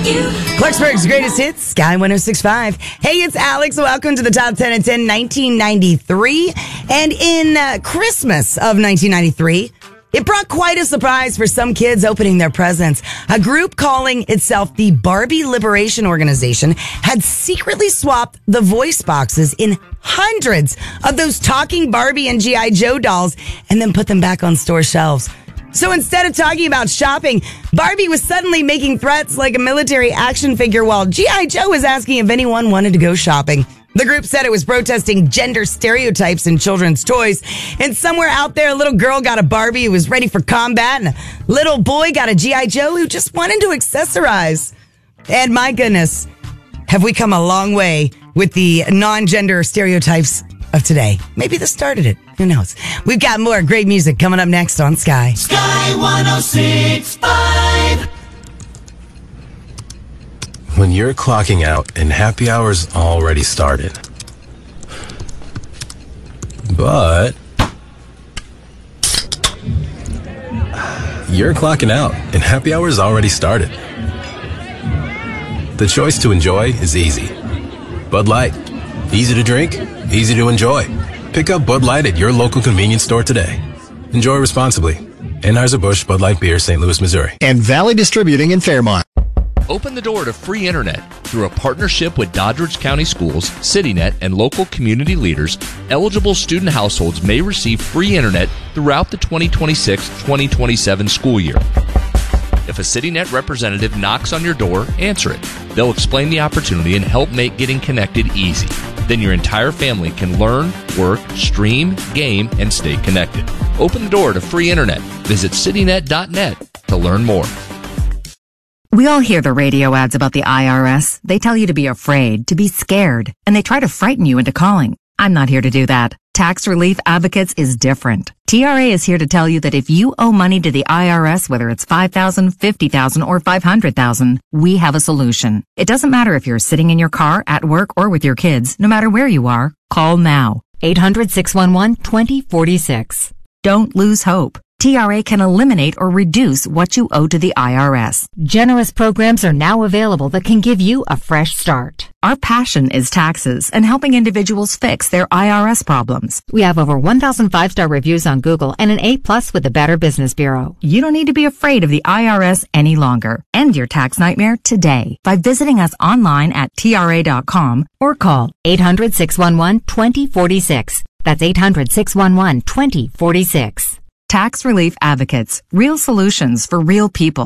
Clarksburg's greatest hits, Sky 106.5. Hey, it's Alex. Welcome to the Top 10 at 10, 1993. And in Christmas of 1993, it brought quite a surprise for some kids opening their presents. A group calling itself the Barbie Liberation Organization had secretly swapped the voice boxes in hundreds of those talking Barbie and G.I. Joe dolls and then put them back on store shelves. So instead of talking about shopping, Barbie was suddenly making threats like a military action figure while G.I. Joe was asking if anyone wanted to go shopping. The group said it was protesting gender stereotypes in children's toys. And somewhere out there, a little girl got a Barbie who was ready for combat, and a little boy got a G.I. Joe who just wanted to accessorize. And my goodness, have we come a long way with the non-gender stereotypes of today. Maybe this started it. Who knows? We've got more great music coming up next on Sky. Sky 106.5. When you're clocking out and happy hour's already started. But you're clocking out and happy hour's already started. The choice to enjoy is easy. Bud Light. Easy to drink, easy to enjoy. Pick up Bud Light at your local convenience store today. Enjoy responsibly. Anheuser-Busch Bud Light Beer, St. Louis, Missouri. And Valley Distributing in Fairmont. Open the door to free internet. Through a partnership with Doddridge County Schools, CityNet, and local community leaders, eligible student households may receive free internet throughout the 2026-2027 school year. If a CityNet representative knocks on your door, answer it. They'll explain the opportunity and help make getting connected easy. Then your entire family can learn, work, stream, game, and stay connected. Open the door to free internet. Visit citynet.net to learn more. We all hear the radio ads about the IRS. They tell you to be afraid, to be scared, and they try to frighten you into calling. I'm not here to do that. Tax Relief Advocates is different. TRA is here to tell you that if you owe money to the IRS, whether it's $5,000, $50,000, or $500,000, we have a solution. It doesn't matter if you're sitting in your car, at work, or with your kids. No matter where you are, call now. 800-611-2046. Don't lose hope. TRA can eliminate or reduce what you owe to the IRS. Generous programs are now available that can give you a fresh start. Our passion is taxes and helping individuals fix their IRS problems. We have over 1,000 5-star reviews on Google and an A+ with the Better Business Bureau. You don't need to be afraid of the IRS any longer. End your tax nightmare today by visiting us online at TRA.com or call 800-611-2046. That's 800-611-2046. Tax Relief Advocates. Real solutions for real people.